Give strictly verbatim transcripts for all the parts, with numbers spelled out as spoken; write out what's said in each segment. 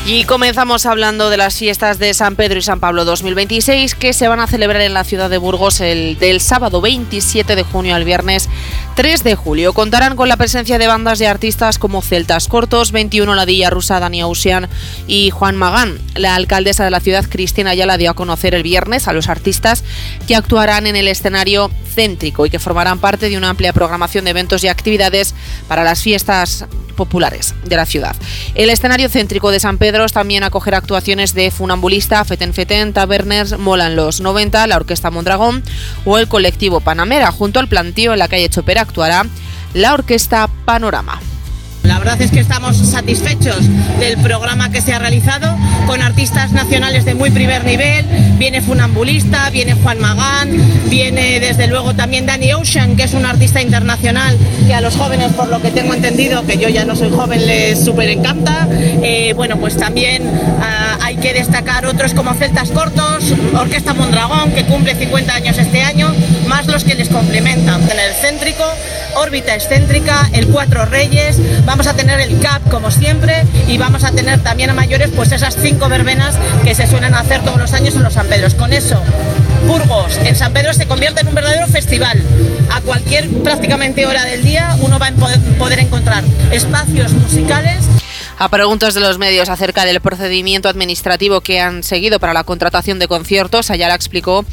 Y comenzamos hablando de las fiestas de San Pedro y San Pablo dos mil veintiséis, que se van a celebrar en la ciudad de Burgos el, del sábado veintisiete de junio al viernes tres de julio. Contarán con la presencia de bandas de artistas como Celtas Cortos, veintiuno Ladilla Rusa, Dani Ocean y Juan Magán. La alcaldesa de la ciudad, Cristina Ayala, dio a conocer el viernes a los artistas que actuarán en el escenario céntrico y que formarán parte de una amplia programación de eventos y actividades para las fiestas populares de la ciudad. El escenario céntrico de San Pedro también acogerá actuaciones de Funambulista, Feten Feten, Taverners, Molan los noventa, la Orquesta Mondragón o el colectivo Panamera. Junto al plantío en la calle Chopera actuará la Orquesta Panorama. La verdad es que estamos satisfechos del programa que se ha realizado con artistas nacionales de muy primer nivel. Viene Funambulista, viene Juan Magán, viene desde luego también Dani Ocean, que es un artista internacional que a los jóvenes, por lo que tengo entendido, que yo ya no soy joven, les súper encanta. Eh, bueno, pues también uh, hay que destacar otros como Celtas Cortos, Orquesta Mondragón, que cumple cincuenta años este año, más los que les complementan. En el céntrico, órbita excéntrica, el Cuatro Reyes, vamos a tener el C A P como siempre y vamos a tener también a mayores pues esas cinco verbenas que se suelen hacer todos los años en los San Pedros. Con eso, Burgos en San Pedro se convierte en un verdadero festival. A cualquier prácticamente hora del día uno va a poder, poder encontrar espacios musicales. A preguntas de los medios acerca del procedimiento administrativo que han seguido para la contratación de conciertos, Ayala explicó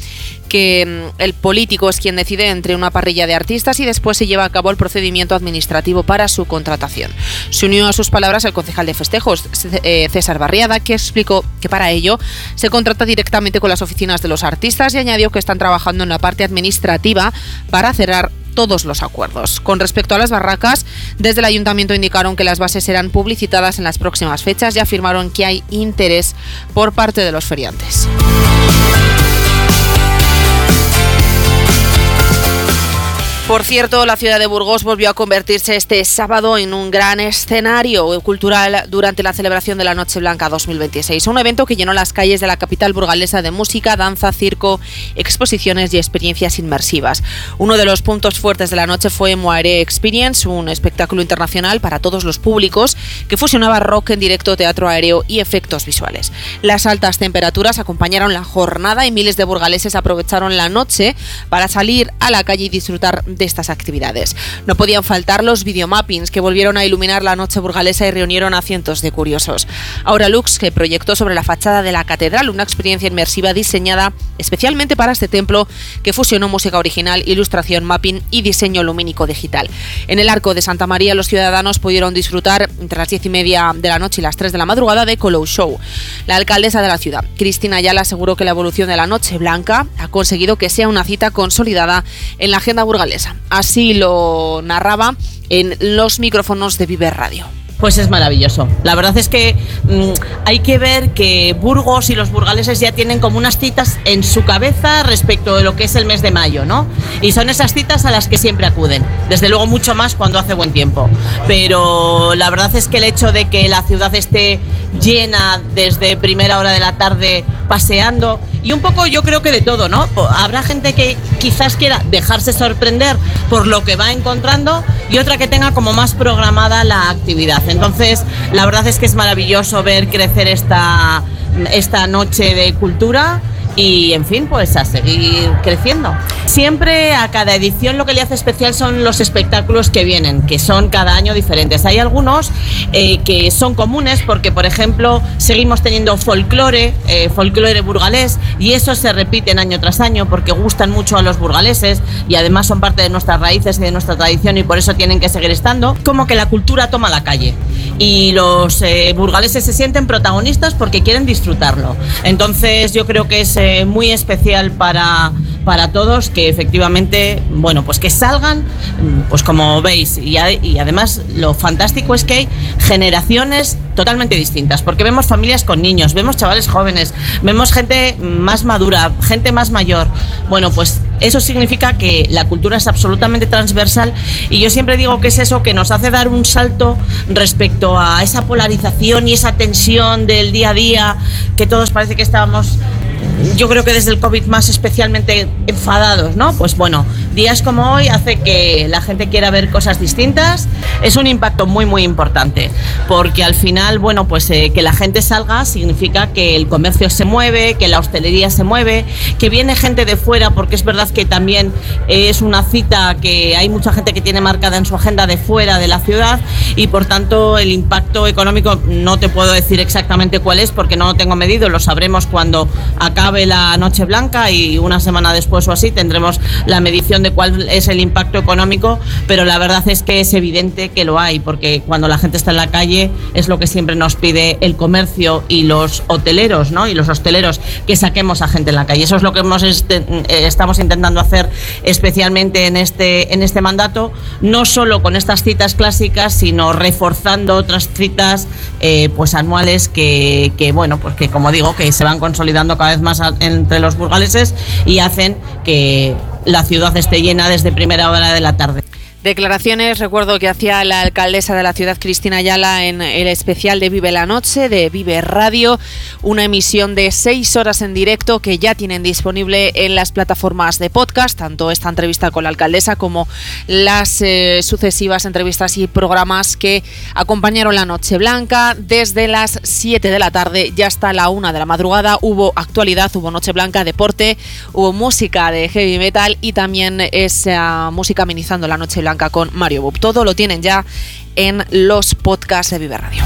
que el político es quien decide entre una parrilla de artistas y después se lleva a cabo el procedimiento administrativo para su contratación. Se unió a sus palabras el concejal de festejos, César Barriada, que explicó que para ello se contrata directamente con las oficinas de los artistas y añadió que están trabajando en la parte administrativa para cerrar todos los acuerdos. Con respecto a las barracas, desde el ayuntamiento indicaron que las bases serán publicitadas en las próximas fechas y afirmaron que hay interés por parte de los feriantes. Por cierto, la ciudad de Burgos volvió a convertirse este sábado en un gran escenario cultural durante la celebración de la Noche Blanca dos mil veintiséis, un evento que llenó las calles de la capital burgalesa de música, danza, circo, exposiciones y experiencias inmersivas. Uno de los puntos fuertes de la noche fue Moiré Experience, un espectáculo internacional para todos los públicos que fusionaba rock en directo, teatro aéreo y efectos visuales. Las altas temperaturas acompañaron la jornada y miles de burgaleses aprovecharon la noche para salir a la calle y disfrutar de estas actividades. No podían faltar los videomappings que volvieron a iluminar la noche burgalesa y reunieron a cientos de curiosos. Aura Lux, que proyectó sobre la fachada de la catedral una experiencia inmersiva diseñada especialmente para este templo que fusionó música original, ilustración, mapping y diseño lumínico digital. En el Arco de Santa María los ciudadanos pudieron disfrutar entre las diez y media de la noche y las tres de la madrugada de Colou Show. La alcaldesa de la ciudad, Cristina Ayala, aseguró que la evolución de la Noche Blanca ha conseguido que sea una cita consolidada en la agenda burgalesa. Así lo narraba en los micrófonos de Vive Radio. Pues es maravilloso. La verdad es que mmm, hay que ver que Burgos y los burgaleses ya tienen como unas citas en su cabeza respecto de lo que es el mes de mayo, ¿no? Y son esas citas a las que siempre acuden. Desde luego mucho más cuando hace buen tiempo. Pero la verdad es que el hecho de que la ciudad esté llena desde primera hora de la tarde paseando y un poco yo creo que de todo, ¿no? Habrá gente que quizás quiera dejarse sorprender por lo que va encontrando y otra que tenga como más programada la actividad. Entonces, la verdad es que es maravilloso ver crecer esta, esta noche de cultura y, en fin, pues a seguir creciendo. Siempre a cada edición lo que le hace especial son los espectáculos que vienen, que son cada año diferentes. Hay algunos eh, que son comunes porque, por ejemplo, seguimos teniendo folclore, eh, folclore burgalés, y eso se repiten año tras año porque gustan mucho a los burgaleses y además son parte de nuestras raíces y de nuestra tradición y por eso tienen que seguir estando. Como que la cultura toma la calle y los eh, burgaleses se sienten protagonistas porque quieren disfrutarlo. Entonces yo creo que es eh, muy especial para, para todos que efectivamente, bueno, pues que salgan, pues como veis, y, a, y además lo fantástico es que hay generaciones totalmente distintas, porque vemos familias con niños, vemos chavales jóvenes, vemos gente más madura, gente más mayor. Bueno, pues eso significa que la cultura es absolutamente transversal y yo siempre digo que es eso que nos hace dar un salto respecto a esa polarización y esa tensión del día a día, que todos parece que estábamos, yo creo que desde el COVID más especialmente enfadados, ¿no? Pues bueno, días como hoy hace que la gente quiera ver cosas distintas. Es un impacto muy muy importante, porque al final, bueno, pues eh, que la gente salga significa que el comercio se mueve, que la hostelería se mueve, que viene gente de fuera, porque es verdad que también es una cita que hay mucha gente que tiene marcada en su agenda de fuera de la ciudad, y por tanto el impacto económico no te puedo decir exactamente cuál es porque no lo tengo medido, lo sabremos cuando acabe la Noche Blanca y una semana después o así tendremos la medición de cuál es el impacto económico, pero la verdad es que es evidente que lo hay, porque cuando la gente está en la calle es lo que siempre nos pide el comercio y los hoteleros, ¿no? Y los hosteleros, que saquemos a gente en la calle. Eso es lo que hemos este, estamos intentando hacer especialmente en este, en este mandato, no solo con estas citas clásicas, sino reforzando otras citas eh, pues anuales que, que, bueno, pues que como digo, que se van consolidando cada vez más a, entre los burgaleses y hacen que la ciudad esté llena desde primera hora de la tarde. Declaraciones, recuerdo, que hacía la alcaldesa de la ciudad, Cristina Ayala, en el especial de Vive la Noche, de Vive Radio, una emisión de seis horas en directo que ya tienen disponible en las plataformas de podcast, tanto esta entrevista con la alcaldesa como las eh, sucesivas entrevistas y programas que acompañaron la Noche Blanca. Desde las siete de la tarde ya hasta la una de la madrugada hubo actualidad, hubo Noche Blanca, deporte, hubo música de heavy metal y también esa música amenizando la Noche Blanca con Mario Bob. Todo lo tienen ya en los podcasts de Vive Radio.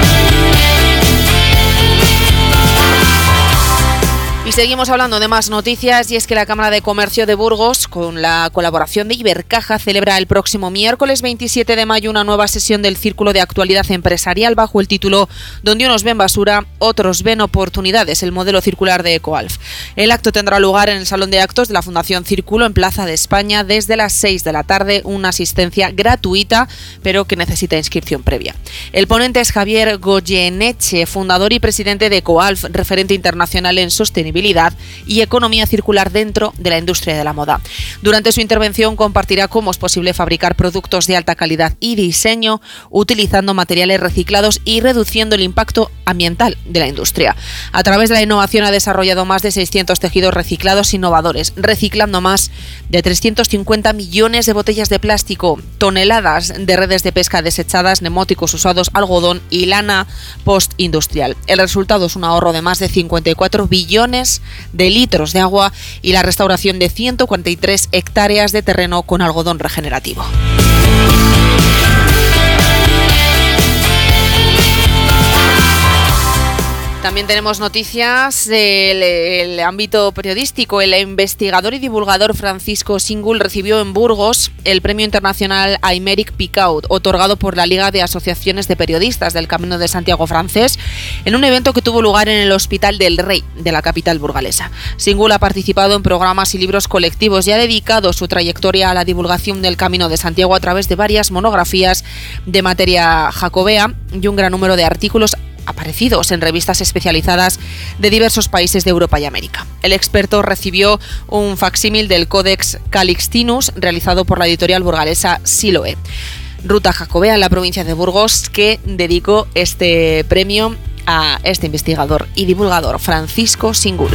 Y seguimos hablando de más noticias, y es que la Cámara de Comercio de Burgos, con la colaboración de Ibercaja, celebra el próximo miércoles veintisiete de mayo una nueva sesión del Círculo de Actualidad Empresarial bajo el título "Donde unos ven basura, otros ven oportunidades, el modelo circular de Ecoalf". El acto tendrá lugar en el Salón de Actos de la Fundación Círculo en Plaza de España desde las seis de la tarde, una asistencia gratuita, pero que necesita inscripción previa. El ponente es Javier Goyeneche, fundador y presidente de Ecoalf, referente internacional en sostenibilidad y economía circular dentro de la industria de la moda. Durante su intervención compartirá cómo es posible fabricar productos de alta calidad y diseño utilizando materiales reciclados y reduciendo el impacto ambiental de la industria. A través de la innovación ha desarrollado más de seiscientos tejidos reciclados innovadores, reciclando más de trescientos cincuenta millones de botellas de plástico, toneladas de redes de pesca desechadas, neumáticos usados, algodón y lana postindustrial. El resultado es un ahorro de más de cincuenta y cuatro billones de litros de agua y la restauración de ciento cuarenta y tres hectáreas de terreno con algodón regenerativo. También tenemos noticias del el ámbito periodístico. El investigador y divulgador Francisco Singul recibió en Burgos el Premio Internacional Aymeric Picaud, otorgado por la Liga de Asociaciones de Periodistas del Camino de Santiago francés, en un evento que tuvo lugar en el Hospital del Rey de la capital burgalesa. Singul ha participado en programas y libros colectivos y ha dedicado su trayectoria a la divulgación del Camino de Santiago a través de varias monografías de materia jacobea y un gran número de artículos aparecidos en revistas especializadas de diversos países de Europa y América. El experto recibió un facsímil del Codex Calixtinus realizado por la editorial burgalesa Siloe. Ruta Jacobea en la provincia de Burgos, que dedicó este premio a este investigador y divulgador, Francisco Singul.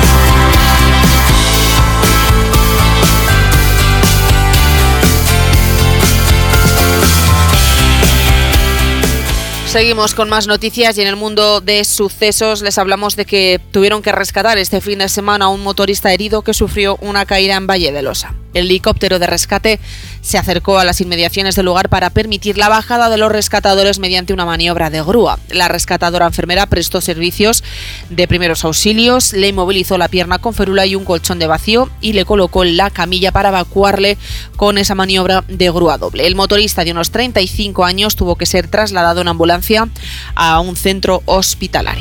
Seguimos con más noticias y en el mundo de sucesos les hablamos de que tuvieron que rescatar este fin de semana a un motorista herido que sufrió una caída en Valle de Losa. El helicóptero de rescate se acercó a las inmediaciones del lugar para permitir la bajada de los rescatadores mediante una maniobra de grúa. La rescatadora enfermera prestó servicios de primeros auxilios, le inmovilizó la pierna con férula y un colchón de vacío y le colocó la camilla para evacuarle con esa maniobra de grúa doble. El motorista de unos treinta y cinco años tuvo que ser trasladado en ambulancia a un centro hospitalario.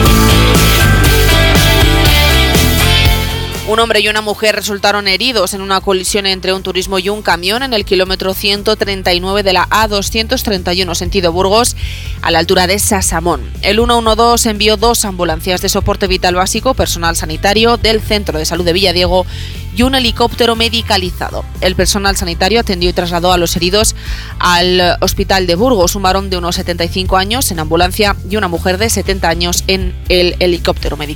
Un hombre y una mujer resultaron heridos en una colisión entre un turismo y un camión en el kilómetro ciento treinta y nueve de la A doscientos treinta y uno sentido Burgos, a la altura de Sasamón. El ciento doce envió dos ambulancias de soporte vital básico, personal sanitario del Centro de Salud de Villadiego y un helicóptero medicalizado. El personal sanitario atendió y trasladó a los heridos al hospital de Burgos, un varón de unos setenta y cinco años en ambulancia y una mujer de setenta años en el helicóptero medicalizado.